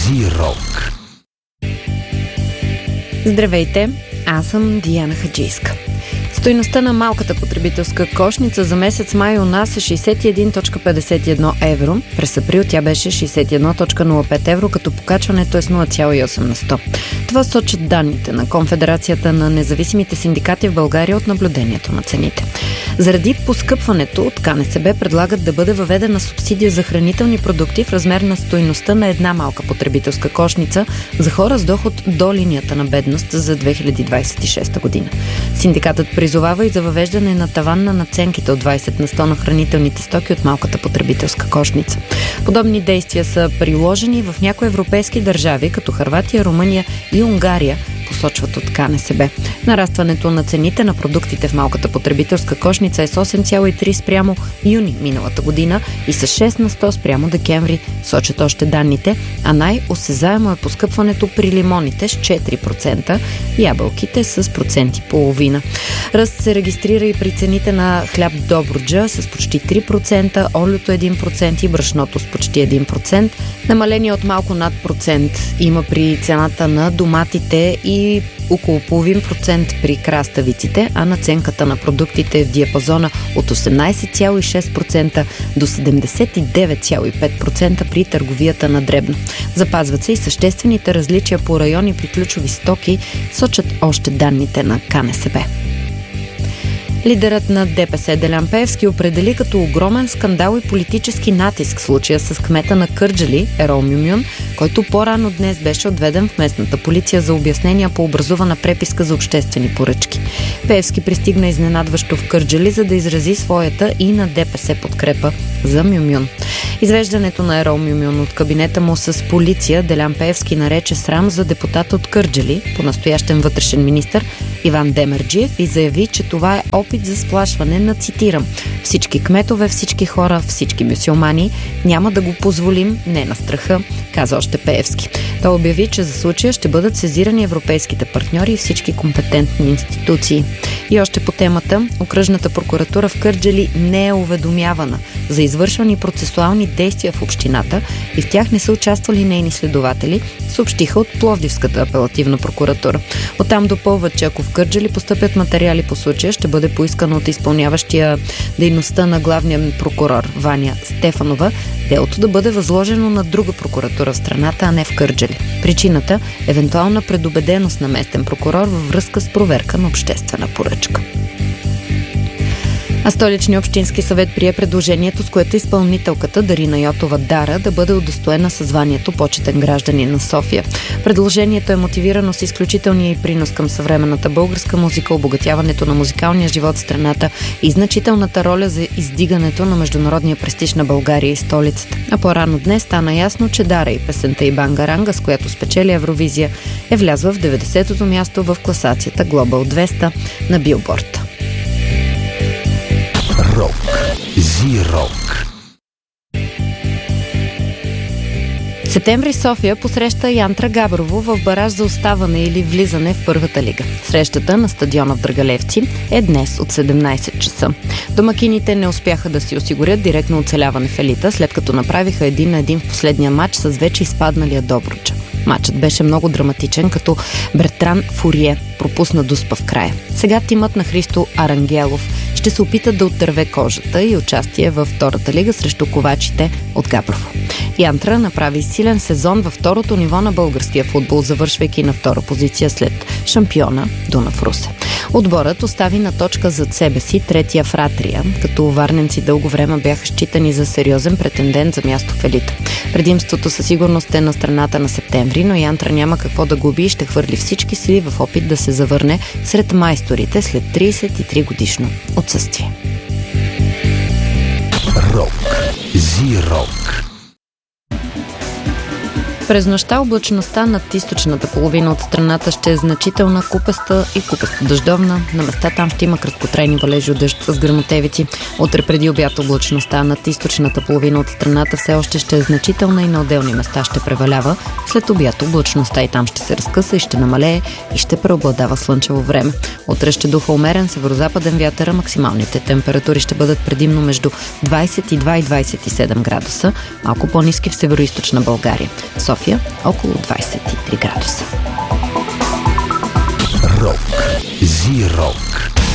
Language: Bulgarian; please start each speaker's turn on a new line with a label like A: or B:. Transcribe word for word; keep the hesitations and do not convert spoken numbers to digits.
A: Зирок.
B: Здравейте, аз съм Диана Хаджийска. Стойността на малката потребителска кошница за месец май у нас е шейсет и един цяло петдесет и едно евро. През април тя беше шейсет и едно цяло нула пет евро, като покачването е с нула цяло и осем на сто. Това сочат данните на Конфедерацията на независимите синдикати в България от наблюдението на цените. Заради поскъпването от КНСБ предлагат да бъде въведена субсидия за хранителни продукти в размер на стойността на една малка потребителска кошница за хора с доход до линията на бедност за две хиляди двадесет и шеста година. Синдикатът призовава и за въвеждане на таван на надценките от двадесет на сто на хранителните стоки от малката потребителска кошница. Подобни действия са приложени в някои европейски държави, като Хърватия, Румъния и Унгария, посочват от КНСБ. Нарастването на цените на продуктите в малката потребителска кошница е с осем цяло и три спрямо юни миналата година и с шест на сто спрямо декември, сочат още данните, а най-осезаемо е поскъпването при лимоните с четири процента, ябълките с процент и половина. Ръст се регистрира и при цените на хляб Добруджа с почти три процента, олиото един процент и брашното с почти един процент. Намаление от малко над процент има при цената на доматите и и около половин процент при краставиците, а наценката на продуктите е в диапазона от осемнадесет цяло и шест процента до седемдесет и девет цяло и пет процента при търговията на дребно. Запазват се и съществените различия по райони при ключови стоки, сочат още данните на КНСБ. Лидерът на ДПС Делян Пеевски определи като огромен скандал и политически натиск случая с кмета на Кърджали Ерол Мюмюн, който по-рано днес беше отведен в местната полиция за обяснения по образувана преписка за обществени поръчки. Пеевски пристигна изненадващо в Кърджали, за да изрази своята и на ДПС подкрепа за Мюмюн. Извеждането на Ерол Мюмюн от кабинета му с полиция Делян Пеевски нарече срам за депутата от Кърджали, по-настоящен вътрешен министър Иван Демерджиев, и заяви, че това е опит за сплашване на, цитирам, всички кметове, всички хора, всички мюсюлмани. Няма да го позволим, не на страха, каза още Пеевски. Той обяви, че за случая ще бъдат сезирани европейските партньори и всички компетентни институции. И още по темата, окръжната прокуратура в Кърджали не е уведомявана за извършвани процесуални действия в общината и в тях не са участвали нейни следователи, съобщиха от Пловдивската апелативна прокуратура. Оттам допълват, че ако в Кърджали постъпят материали по случая, ще бъде поискано от изпълняващия дейността на главния прокурор Ваня Стефанова делото да бъде възложено на друга прокуратура в страната, а не в Кърджали. Причината – евентуална предубеденост на местен прокурор във връзка с проверка на обществена поръчка. А Столичния общински съвет прие предложението, с което изпълнителката Дарина Йотова Дара да бъде удостоена със званието почетен гражданин на София. Предложението е мотивирано с изключителния и принос към съвременната българска музика, обогатяването на музикалния живот в страната и значителната роля за издигането на международния престиж на България и столицата. А по-рано днес стана ясно, че Дара и песента Ибанга Ранга, с която спечели Евровизия, е влязла в деветдесетото място в класацията Global двеста на Билборд.
A: Рок. Зирок.
B: Септември София посреща Янтра Габрово в бараж за оставане или влизане в първата лига. Срещата на стадиона в Драгалевци е днес от седемнадесет часа. Домакините не успяха да си осигурят директно оцеляване в елита, след като направиха един на един в последния матч с вече изпадналия Добруджа. Матчът беше много драматичен, като Бертран Фурие пропусна дуспа в края. Сега тимът на Христо Арангелов ще се опита да оттърве кожата и участие във втората лига срещу ковачите от Габрово. Янтра направи силен сезон във второто ниво на българския футбол, завършвайки на втора позиция след шампиона Дунав Русе. Отборът остави на точка зад себе си третия Фратрия, като варненци дълго време бяха считани за сериозен претендент за място в елита. Предимството със сигурност е на страната на Септември, но Янтра няма какво да губи и ще хвърли всички сили в опит да се завърне сред майсторите след тридесет и три годишно отсъствие.
A: Рок. Зирок.
B: През нощта облачността над източната половина от страната ще е значителна, купеста и купеста дъждовна. На места там ще има краткотрайни валежи от дъжд с гръмотевици. Утре преди обяд облачността над източната половина от страната все още ще е значителна и на отделни места ще превалява. След обяд облачността и там ще се разкъса и ще намалее и ще преобладава слънчево време. Утре ще духа умерен северозападен вятър, а максималните температури ще бъдат предимно между двадесет и два и двадесет и седем градуса, малко по-ниски в североизточна България. София около двадесет и три градуса.
A: Рок. Зи-рок.